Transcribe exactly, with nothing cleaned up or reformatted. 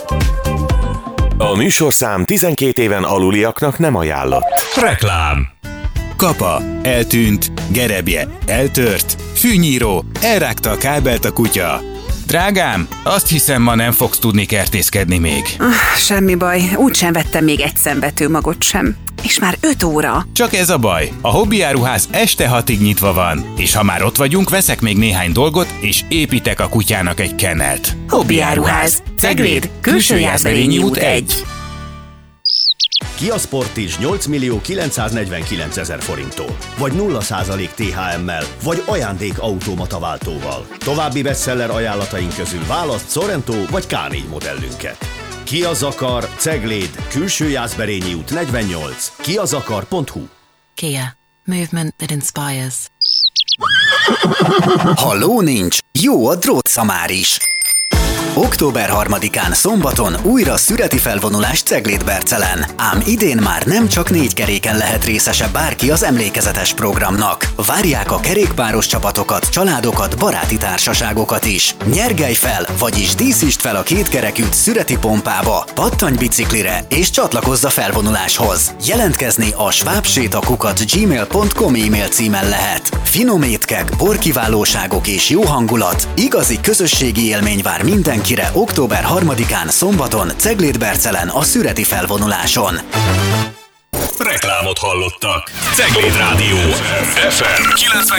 A műsorszám tizenkét éven aluliaknak nem ajánlott. Reklám. Kapa, eltűnt, gerebje, eltört, fűnyíró, elrágta a kábelt a kutya. Drágám, azt hiszem, ma nem fogsz tudni kertészkedni még. Ah, semmi baj, úgysem vettem még egy szemvetőmagot sem. És már öt óra. Csak ez a baj, a hobbiáruház este hatig nyitva van, és ha már ott vagyunk, veszek még néhány dolgot, és építek a kutyának egy kennelt. Hobbiáruház, Cegléd, Külső Jászberényi út egy. Kia Sportage nyolc millió kilencszáznegyvenkilencezer forinttól, vagy nulla százalék té há emmel, vagy ajándék automataváltóval. További bestseller ajánlataink közül választ Sorento vagy ká négy modellünket. Kia Zakar, Cegléd, Külső Jászberényi út negyvennyolc, kiazakar pont hu. Kia. Movement that inspires. Ha ló nincs, jó a drótszamár is. október harmadikán szombaton újra szüreti felvonulás Cegléd-Bercelen. Ám idén már nem csak négy keréken lehet részese bárki az emlékezetes programnak. Várják a kerékpáros csapatokat, családokat, baráti társaságokat is. Nyergelj fel, vagyis díszítsd fel a kétkerekűt szüreti pompába, pattanj biciklire és csatlakozz a felvonuláshoz. Jelentkezni a svábsétakukat gmail pont com e-mail címen lehet. Finom étkek, borkiválóságok és jó hangulat, igazi közösségi élmény vár mindenkire október harmadikán szombaton Cegléd-Bercelen a szüreti felvonuláson. Reklámot hallottak. Cegléd Rádió ef em kilencvenkilenc